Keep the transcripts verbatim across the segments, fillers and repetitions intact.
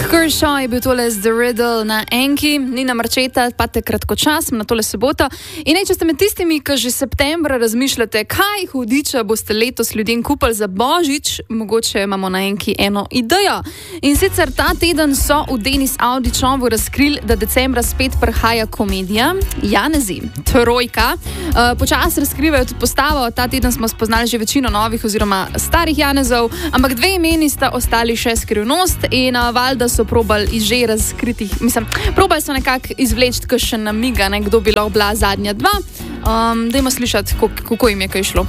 Kershaw je bil tole z The Riddle na Enki, Nina Marčeta, pa te kratkočas, na tole soboto. In ne, če ste med tistimi, ki že septembra razmišljate, kaj hudiča boste letos ljudem kupili za Božič, mogoče imamo na Enki eno idejo. In sicer ta teden so v Denis Audičovu razkrili, da decembra spet prihaja komedija Janezi, Trojka. Uh, Počas razkrivajo tudi postavo, ta teden smo spoznali že večino novih oziroma starih Janezov, ampak dve imeni sta ostali še skrivnost in uh, valjda so probali iz že razkritih, mislim, probali so nekako izvleči kakšen namiga, ne, kdo bi lahko bila zadnja dva. Um, dajmo slišati, kako jim je kaj šlo.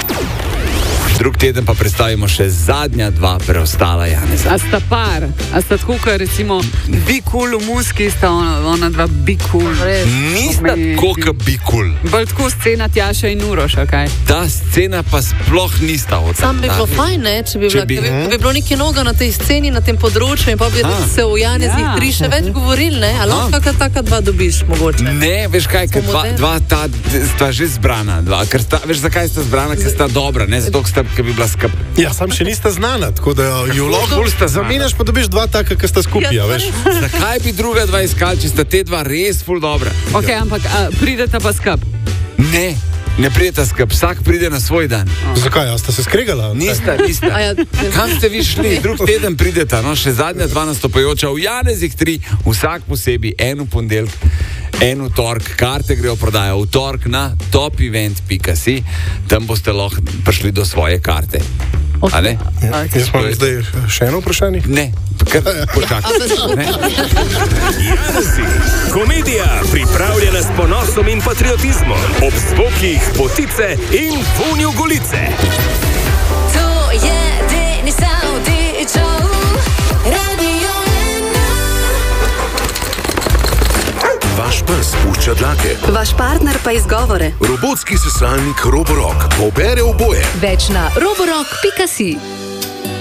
Drug teden pa predstavimo še zadnja dva preostala Janeza. A sta par, a sta tako, kot recimo Be Cool v muski, sta ona, ona dva Be Cool. Nista tako, kot Be Cool. Bolj tako scena Tjaša in Uroš, kaj? Ta scena pa sploh nista od Sam bi bilo fajn, ne, če bi, če bila, bi, bi, bi bilo nekaj noga na tej sceni, na tem področju in pa bi se v Janezih ja. tri še več govorili, ne? Ali lahko kakšna taka dva dobiš, mogoče? Ne, veš kaj, ker dva, dva ta sta že zbrana. Dva, ker sta, veš, zakaj sta zbrana? Ker sta dobra, ne? Zato, ker sta ki bi bila skup. Ja, sam še nista znana, tako da jo lahko zamenjaš, pa dobiš dva taka, ki sta skupaj, ja, veš. Zakaj bi druga dva iskali, če sta te dva res ful dobra? Ok, ja. ampak a, prideta pa skup? Ne, ne prideta skup, vsak pride na svoj dan. Oh. Zakaj, a sta se skregala? Nista, nista. Ja, kam ste vi šli? Drug teden prideta, no, še zadnja dva nastopajoča v Janezih tri, vsak posebej, en v ponedeljek, en v tork, karte grejo prodaja v tork na top event pika si, tam boste lahko prišli do svoje karte. Okay. A ne? Ja, jaz imam zdaj še eno vprašanje? Ne, kar počakaj. Janezi, komedija pripravljena s ponosom in patriotizmom, ob zvokih potice in vonju golice. To je Denis Audičov, Radio ena. Vaš pes pušča dlake. Vaš partner pa izgovore. Robotski sesalnik Roborock pobere oboje. Več na roborock pika si.